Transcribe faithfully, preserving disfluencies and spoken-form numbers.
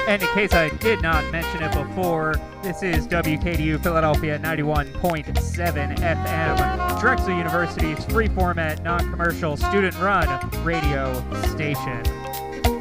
And in case I did not mention it before, this is W K D U Philadelphia ninety-one point seven F M, Drexel University's free format, non-commercial, student-run radio station.